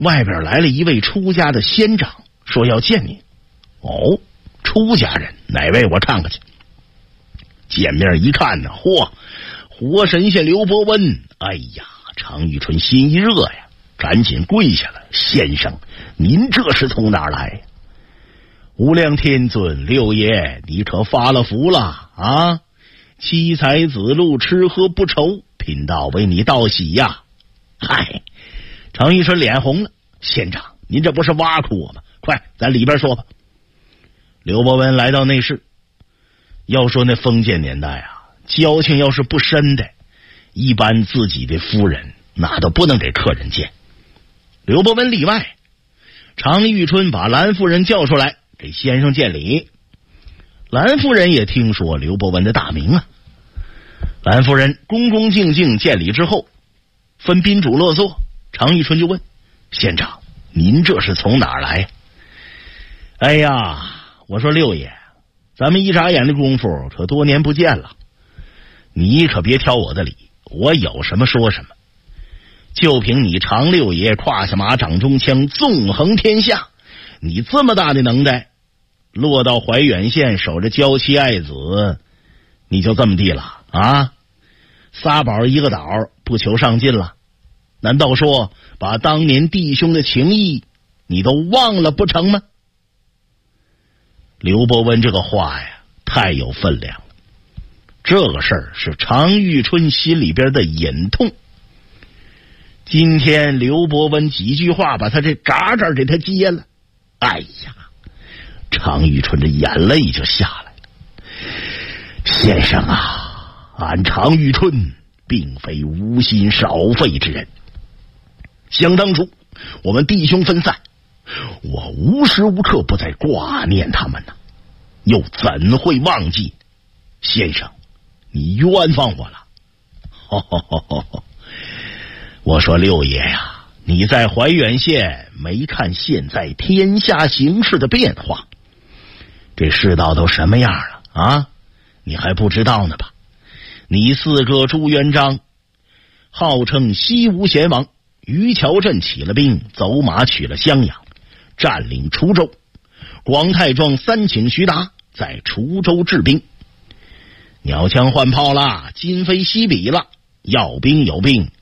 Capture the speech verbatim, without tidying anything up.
外边来了一位出家的仙长，说要见您。哦，出家人哪位？我看看去。见面一看呢，嚯，活神仙刘伯温。哎呀，常遇春心一热呀，赶紧跪下了。先生，您这是从哪儿来？无量天尊，六爷，你可发了福了啊！七彩子路，吃喝不愁，贫道为你道喜呀。嗨，常遇春脸红了。县长，您这不是挖苦我吗？快，咱里边说吧。刘伯温来到内室，要说那封建年代啊，交情要是不深的，一般自己的夫人那都不能给客人见。刘伯温例外。常遇春把兰夫人叫出来，给先生见礼。兰夫人也听说刘伯温的大名啊。兰夫人恭恭敬敬见礼之后，分宾主落座。常遇春就问：县长，您这是从哪儿来？哎呀，我说六爷，咱们一眨眼的功夫可多年不见了，你可别挑我的理，我有什么说什么。就凭你常六爷胯下马掌中枪，纵横天下，你这么大的能耐，落到怀远县守着娇妻爱子，你就这么地了啊？仨宝一个岛，不求上进了？难道说把当年弟兄的情谊你都忘了不成吗？刘伯温这个话呀，太有分量了。这个事儿是常遇春心里边的隐痛。今天刘伯温几句话把他这嘎嘎给他接了。哎呀，常遇春这眼泪就下来了。先生啊，俺常遇春并非无心少废之人。想当初我们弟兄分散，我无时无刻不在挂念他们呢，又怎会忘记？先生，你冤枉我了。ho ho ho ho ho 我说六爷呀，你在怀远县没看现在天下形势的变化，这世道都什么样了啊？你还不知道呢吧？你四哥朱元璋号称西吴贤王，于桥镇起了兵，走马取了襄阳，占领滁州。广太庄三请徐达在滁州治兵，鸟枪换炮啦，今非昔比了，要兵有兵，